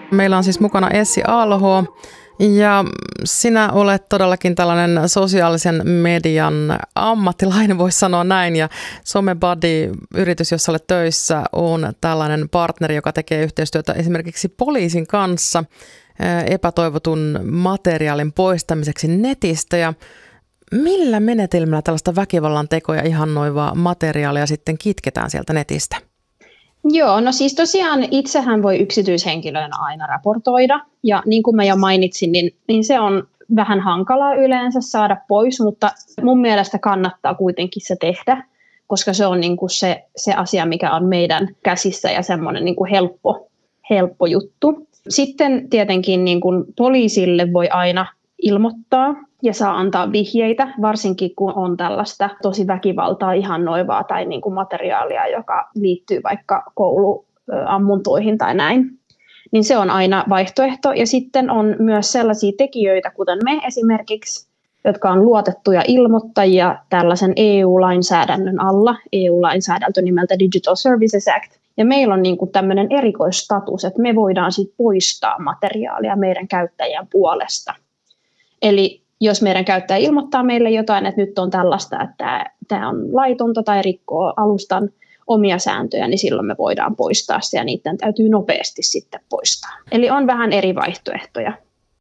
Meillä on siis mukana Essi Alho ja sinä olet todellakin tällainen sosiaalisen median ammattilainen, voisi sanoa näin. Ja SomeBuddy-yritys, jossa olet töissä, on tällainen partneri, joka tekee yhteistyötä esimerkiksi poliisin kanssa epätoivotun materiaalin poistamiseksi netistä. Ja millä menetelmällä tällaista väkivallan tekoja ihannoivaa materiaalia sitten kitketään sieltä netistä? Joo, no siis tosiaan itsehän voi yksityishenkilönä aina raportoida, ja niin kuin mä jo mainitsin, niin se on vähän hankalaa yleensä saada pois, mutta mun mielestä kannattaa kuitenkin se tehdä, koska se on niin kuin se asia, mikä on meidän käsissä ja semmoinen niin kuin helppo juttu. Sitten tietenkin niin kuin poliisille voi aina ilmoittaa ja saa antaa vihjeitä, varsinkin kun on tällaista tosi väkivaltaa ihannoivaa tai niin kuin materiaalia, joka liittyy vaikka kouluammuntoihin tai näin. Niin se on aina vaihtoehto. Ja sitten on myös sellaisia tekijöitä, kuten me esimerkiksi, jotka on luotettuja ilmoittajia tällaisen EU-lainsäädännön alla, EU-lainsäädäntö nimeltä Digital Services Act. Ja meillä on niin kuin tämmöinen erikoisstatus, että me voidaan sit poistaa materiaalia meidän käyttäjän puolesta. Eli jos meidän käyttäjä ilmoittaa meille jotain, että nyt on tällaista, että tämä on laitonta tai rikkoo alustan omia sääntöjä, niin silloin me voidaan poistaa se ja niiden täytyy nopeasti sitten poistaa. Eli on vähän eri vaihtoehtoja.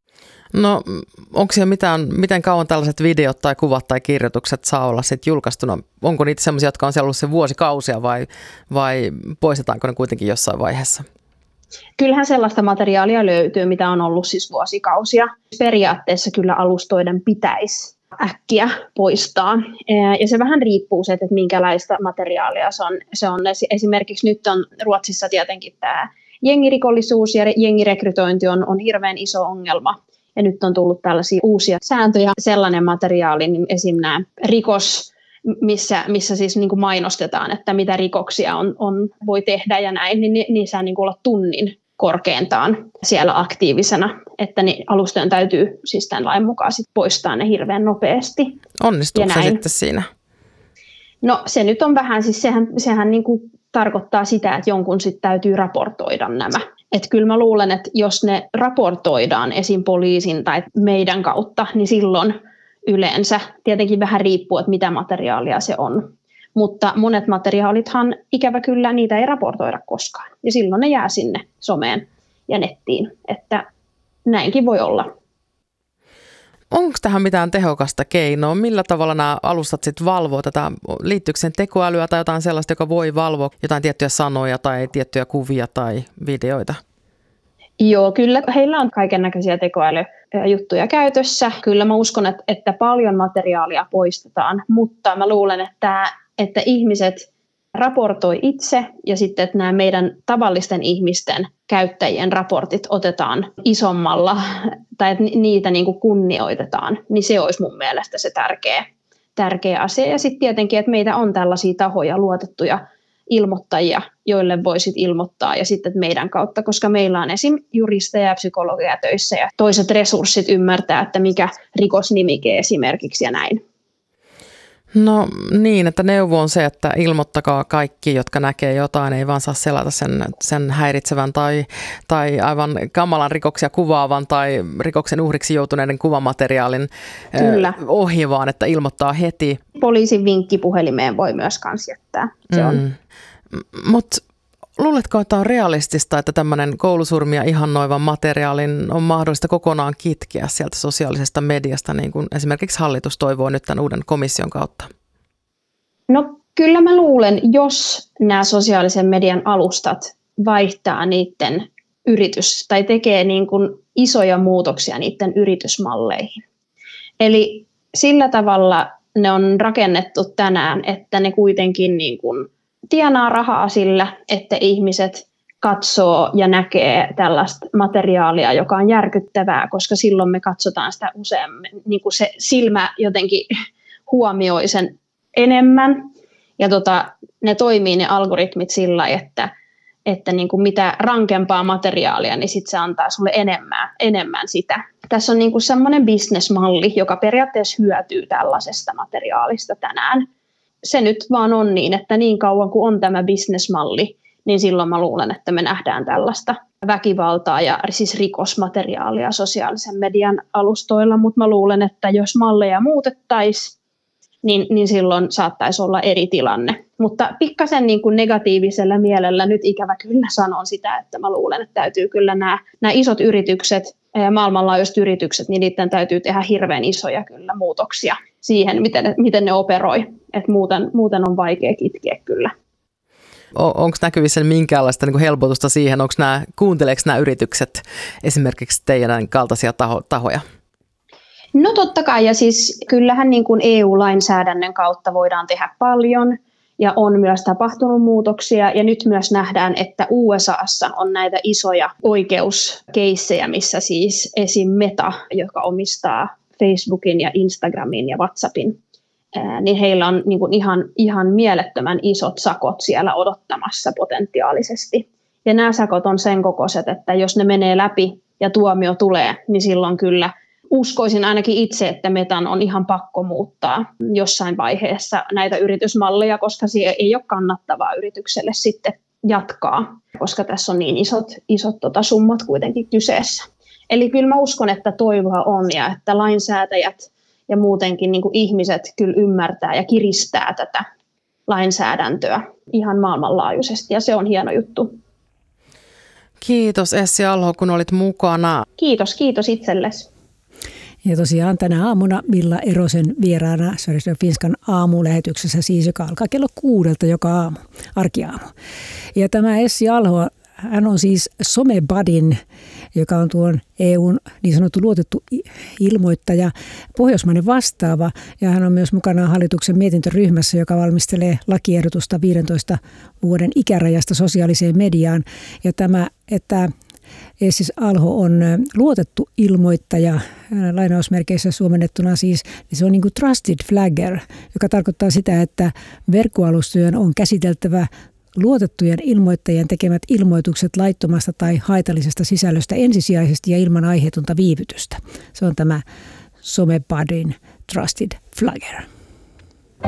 No onko siellä miten kauan tällaiset videot tai kuvat tai kirjoitukset saa olla sitten julkaistuna? Onko niitä sellaisia, jotka on siellä ollut se vuosikausia vai poistetaanko ne kuitenkin jossain vaiheessa? Kyllähän sellaista materiaalia löytyy, mitä on ollut siis vuosikausia. Periaatteessa kyllä alustoiden pitäisi äkkiä poistaa. Ja se vähän riippuu siitä, että minkälaista materiaalia se on. Esimerkiksi nyt on Ruotsissa tietenkin tämä jengirikollisuus ja jengirekrytointi on hirveän iso ongelma. Ja nyt on tullut tällaisia uusia sääntöjä. Sellainen materiaali, niin esim. Nämä rikos, missä siis niin kuin mainostetaan, että mitä rikoksia voi tehdä ja näin, niin saa niin kuin olla tunnin korkeintaan siellä aktiivisena, että alustojen täytyy siis tämän lain mukaan sit poistaa ne hirveän nopeasti. Onnistuuko se sitten siinä? No se nyt on vähän, siis sehän niin kuin tarkoittaa sitä, että jonkun sitten täytyy raportoida nämä. Että kyllä mä luulen, että jos ne raportoidaan esim. Poliisin tai meidän kautta, niin silloin yleensä tietenkin vähän riippuu, että mitä materiaalia se on. Mutta monet materiaalithan ikävä kyllä niitä ei raportoida koskaan. Ja silloin ne jää sinne someen ja nettiin. Että näinkin voi olla. Onko tähän mitään tehokasta keinoa? Millä tavalla nämä alustat sitten valvoo tätä? Liittyykö sen tekoälyä tai jotain sellaista, joka voi valvoa jotain tiettyjä sanoja tai tiettyjä kuvia tai videoita? Joo, kyllä heillä on kaikennäköisiä tekoälyjuttuja käytössä. Kyllä mä uskon, että paljon materiaalia poistetaan, mutta mä luulen, että ihmiset raportoi itse ja sitten, että nämä meidän tavallisten ihmisten käyttäjien raportit otetaan isommalla tai että niitä niin kuin kunnioitetaan, niin se olisi mun mielestä se tärkeä asia. Ja sitten tietenkin, että meitä on tällaisia tahoja, luotettuja ilmoittajia, joille voisit ilmoittaa ja sitten meidän kautta, koska meillä on esim. Juristeja ja psykologeja töissä ja toiset resurssit ymmärtää, että mikä rikosnimike esimerkiksi ja näin. No niin, että neuvo on se, että ilmoittakaa kaikki, jotka näkee jotain, ei vaan saa selata sen häiritsevän tai aivan kamalan rikoksia kuvaavan tai rikoksen uhriksi joutuneiden kuvamateriaalin ohi, vaan että ilmoittaa heti. Poliisin vinkki puhelimeen voi myös jättää. Se on. Mutta luuletko, että on realistista, että tämmöinen koulusurmia ihannoivan materiaalin on mahdollista kokonaan kitkeä sieltä sosiaalisesta mediasta, niin kuin esimerkiksi hallitus toivoo nyt tämän uuden komission kautta? No kyllä mä luulen, jos nämä sosiaalisen median alustat vaihtaa niiden tai tekee niin kuin isoja muutoksia niiden yritysmalleihin. Eli sillä tavalla ne on rakennettu tänään, että ne kuitenkin niin kuin tienaa rahaa sillä, että ihmiset katsoo ja näkee tällaista materiaalia, joka on järkyttävää, koska silloin me katsotaan sitä useammin, niin kuin se silmä jotenkin huomioi sen enemmän. Ja ne toimii ne algoritmit sillä, että niin kuin mitä rankempaa materiaalia, niin sit se antaa sulle enemmän sitä. Tässä on niin kuin semmoinen bisnesmalli, joka periaatteessa hyötyy tällaisesta materiaalista tänään. Se nyt vaan on niin, että niin kauan kuin on tämä bisnesmalli, niin silloin mä luulen, että me nähdään tällaista väkivaltaa ja siis rikosmateriaalia sosiaalisen median alustoilla, mutta mä luulen, että jos malleja muutettaisiin, niin silloin saattaisi olla eri tilanne. Mutta pikkasen niin kuin negatiivisella mielellä nyt ikävä kyllä sanon sitä, että mä luulen, että täytyy kyllä nämä isot yritykset, maailmanlaajuiset yritykset, niin niiden täytyy tehdä hirveän isoja kyllä muutoksia siihen, miten ne operoi. Että muuten on vaikea kitkeä kyllä. Onko näkyvissä minkäänlaista niin kuin helpotusta siihen, kuunteleeko nämä yritykset esimerkiksi teidän kaltaisia tahoja? No totta kai, ja siis kyllähän niin kuin EU-lainsäädännön kautta voidaan tehdä paljon, ja on myös tapahtunut muutoksia, ja nyt myös nähdään, että USAssa on näitä isoja oikeuskeissejä, missä siis esim. Meta, joka omistaa Facebookin ja Instagramin ja WhatsAppin, niin heillä on niin kuin ihan mielettömän isot sakot siellä odottamassa potentiaalisesti. Ja nämä sakot on sen kokoiset, että jos ne menee läpi ja tuomio tulee, niin silloin kyllä uskoisin ainakin itse, että Metan on ihan pakko muuttaa jossain vaiheessa näitä yritysmalleja, koska se ei ole kannattavaa yritykselle sitten jatkaa, koska tässä on niin isot summat kuitenkin kyseessä. Eli kyllä mä uskon, että toivoa on ja että lainsäätäjät ja muutenkin niin kuin ihmiset kyllä ymmärtää ja kiristää tätä lainsäädäntöä ihan maailmanlaajuisesti ja se on hieno juttu. Kiitos Essi Alho, kun olit mukana. Kiitos itsellesi. Ja tosiaan tänä aamuna Milla Erosen vieraana Sveriges Finskan aamulähetyksessä siis, joka alkaa kello 6 joka aamu, arkiaamu. Ja tämä Essi Alho, hän on siis Somebudyn, joka on tuon EUn niin sanottu luotettu ilmoittaja, pohjoismainen vastaava. Ja hän on myös mukana hallituksen mietintöryhmässä, joka valmistelee lakiehdotusta 15 vuoden ikärajasta sosiaaliseen mediaan. Ja tämä, että Essi Alho on luotettu ilmoittaja, lainausmerkeissä suomennettuna siis, niin se on niin kuin trusted flagger, joka tarkoittaa sitä, että verkkoalustojen on käsiteltävä luotettujen ilmoittajien tekemät ilmoitukset laittomasta tai haitallisesta sisällöstä ensisijaisesti ja ilman aiheetonta viivytystä. Se on tämä Somebudyn trusted flagger.